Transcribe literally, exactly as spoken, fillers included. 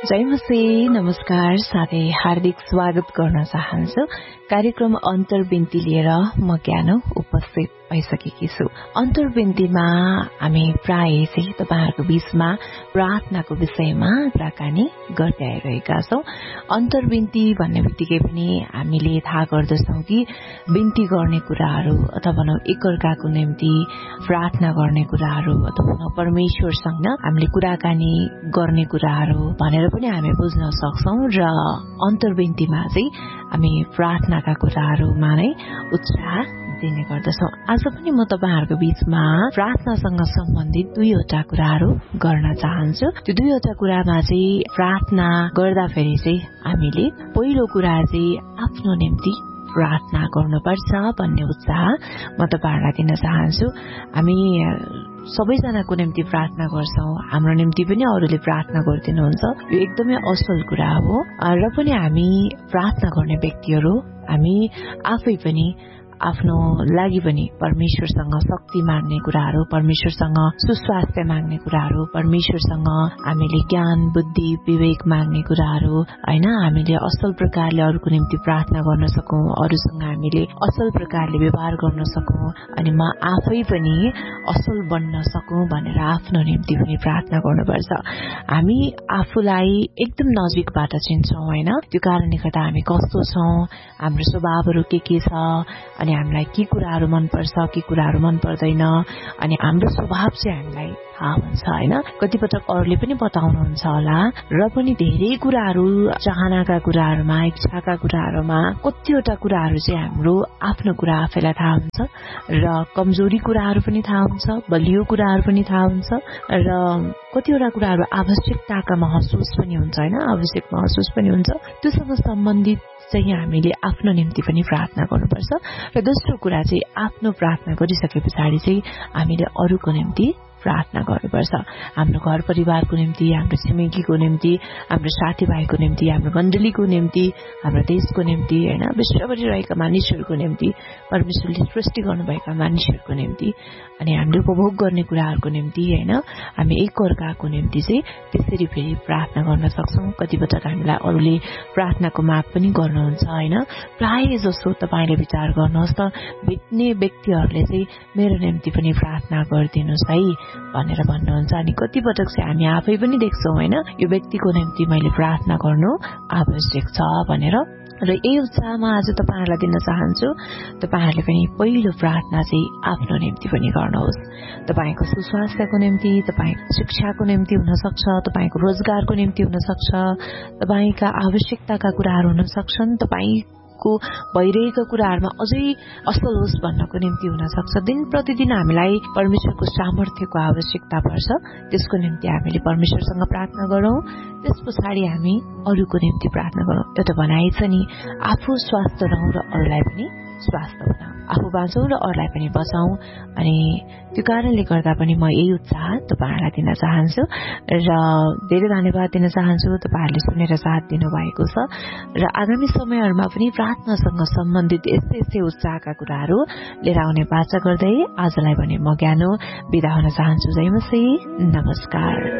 जय मसी, नमस्कार साथै हार्दिक स्वागत गर्न चाहन्छु। कार्यक्रम अन्तर्विन्ती लिएर म ज्ञानो उपस्थित भइसकेकी छु। अन्तर्विन्तीमा हामी प्राय चाहिँ तपाईहरुको बीचमा प्रार्थनाको विषयमा कुराकानी गर्दै आइरहेका छौं। अन्तर्विन्ती भन्ने बित्तिकै पनि हामीले थाहा गर्दछौं कि बिन्ती गर्ने कुराहरू अथवा भनौं एकअर्काको निम्ति प्रार्थना गर्ने कुराहरू अथवा भनौं परमेश्वरसँग हामीले कुराकानी गर्ने कुराहरू भनेर पनि हामी बुझ्न सक्छौं र अन्तर्विन्तीमा चाहिँ हामी प्रार्थनाका कुराहरूमा नै उत्साह दिने गर्दछौं। आज पनि म तपाईहरुको बीचमा प्रार्थनासँग सम्बन्धित दुईवटा कुराहरू गर्न चाहन्छु। त्यो दुईवटा कुरामा चाहिँ प्रार्थना गर्दा फेरि चाहिँ हामीले पहिलो कुरा चाहिँ आफ्नो निम्ति प्रार्थना गर्नुपर्छ भन्ने उत्साह म तपाईहरुलाई दिन चाहन्छु। हामी सबैजनाको निम्ति प्रार्थना गर्छौं, हाम्रो निम्ति पनि अरूले प्रार्थना गरिदिनुहुन्छ, यो एकदमै असल कुरा हो। र पनि हामी प्रार्थना गर्ने व्यक्तिहरू हामी आफै पनि आफ्नो लागि पनि परमेश्वरसँग शक्ति माग्ने कुराहरू, परमेश्वरसँग सुस्वास्थ्य माग्ने कुराहरू, परमेश्वरसँग हामीले ज्ञान बुद्धि विवेक माग्ने कुराहरू हैन, हामीले असल प्रकारले अरूको निम्ति प्रार्थना गर्न सकौं, अरूसँग हामीले असल प्रकारले व्यवहार गर्न सकौं अनि म आफै पनि असल बन्न सकौं भनेर आफ्नो निम्ति पनि प्रार्थना गर्नुपर्छ। हामी आफूलाई एकदम नजिकबाट चिन्छौं हैन, त्यो कारणले गर्दा हामी कस्तो छौं, हाम्रो स्वभावहरू के के छ, अनि हामीलाई के कुराहरू मन पर्छ के कुराहरू मन पर्दैन, अनि हाम्रो स्वभाव चाहिँ हामीलाई थाहा हुन्छ हैन। कतिपटक अरूले पनि बताउनुहुन्छ होला र पनि धेरै कुराहरू चाहनाका कुराहरूमा इच्छाका कुराहरूमा कतिवटा कुराहरू चाहिँ हाम्रो आफ्नो कुरा आफैलाई थाहा हुन्छ र कमजोरी कुराहरू पनि थाहा हुन्छ, बलियो कुराहरू पनि थाहा हुन्छ र कतिवटा कुराहरू आवश्यकताका महसुस पनि हुन्छ हैन, आवश्यक महसुस पनि हुन्छ। त्योसँग सम्बन्धित चाहिँ हामीले आफ्नो निम्ति पनि प्रार्थना गर्नुपर्छ। र दोस्रो कुरा चाहिँ आफ्नो प्रार्थना गरिसके पछाडि चाहिँ हामीले अरूको निम्ति प्रार्थना गर्नुपर्छ। हाम्रो घर परिवारको निम्ति, हाम्रो छिमेकीको निम्ति, हाम्रो साथीभाइको निम्ति, हाम्रो मण्डलीको निम्ति, हाम्रो देशको निम्ति हैन, विश्वभरि रहेका मानिसहरूको निम्ति, परमेश्वरले सृष्टि गर्नुभएका मानिसहरूको निम्ति, अनि हामीले उपभोग गर्ने कुराहरूको निम्ति हैन, हामी एकअर्काको निम्ति चाहिँ त्यसरी फेरि प्रार्थना गर्न सक्छौं। कतिपटक हामीलाई अरूले प्रार्थनाको माग पनि गर्नुहुन्छ हैन। प्राय जसो तपाईले विचार गर्नुहोस् त, भेट्ने व्यक्तिहरूले चाहिँ मेरो निम्ति पनि प्रार्थना गरिदिनुस् है भनेर भन्नुहुन्छ, अनि कतिपटक चाहिँ हामी आफै पनि देख्छौं हैन, यो व्यक्तिको निम्ति मैले प्रार्थना गर्नु आवश्यक छ भनेर। र यही उत्साहमा आज तपाईहरुलाई दिन चाहन्छु, तपाईहरुले पनि पहिलो प्रार्थना चाहिँ आफ्नो निम्ति पनि गर्नुहोस्। तपाईको सुस्वास्थ्यको निम्ति, तपाईको शिक्षाको निम्ति हुन सक्छ, तपाईको रोजगारको निम्ति हुन सक्छ, तपाईका आवश्यकताका कुराहरू हुन सक्छन्, तपाई को भइरहेका कुराहरुमा अझै असल होस् भन्नको निम्ति हुन सक्छ। दिन प्रतिदिन हामीलाई परमेश्वरको सामर्थ्यको आवश्यकता पर्छ, त्यसको निम्ति हामीले परमेश्वरसँग प्रार्थना गरौं, त्यसपछि हामी अरूको निम्ति प्रार्थना गरौं। एउटा भनाइ छ नि, आफू स्वस्थ रहौं र अरूलाई पनि स्वास्थ्य बनाऊ, आफू बाँचौं र अरूलाई पनि बचाऊ। अनि त्यो कारणले गर्दा पनि म यही उत्साह तपाईहरुलाई दिन चाहन्छु र धेरै धन्यवाद दिन चाहन्छु तपाईहरुले सुनेर साथ दिनुभएको छ। र आगामी समयहरुमा पनि प्रार्थनासँग सम्बन्धित यस्तै यस्तै उत्साहका कुराहरू लिएर आउने बाचा गर्दै आजलाई भने म ज्ञानो बिदा हुन चाहन्छु। जय मसी, नमस्कार।